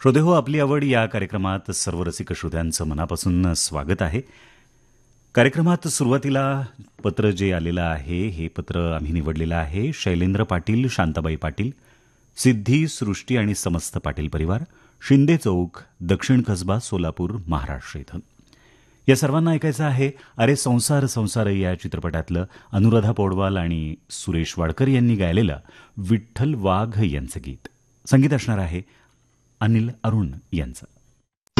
श्रोतेहो, आपली आवड या कार्यक्रमात सर्व रसिक श्रोत्यांचं मनापासून स्वागत आहे. कार्यक्रमात सुरुवातीला पत्र जे आलेलं आहे, हे पत्र आम्ही निवडलेलं आहे शैलेंद्र पाटील, शांताबाई पाटील, सिद्धी, सृष्टी आणि समस्त पाटील परिवार, शिंदे चौक, दक्षिण कसबा, सोलापूर, महाराष्ट्र इथं. या सर्वांना ऐकायचं आहे अरे संसार संसार या चित्रपटातलं अनुराधा पौडवाल आणि सुरेश वाडकर यांनी गायलेलं विठ्ठल वाघ यांचं गीत. संगीत असणार आहे अनिल अरुण यांचं.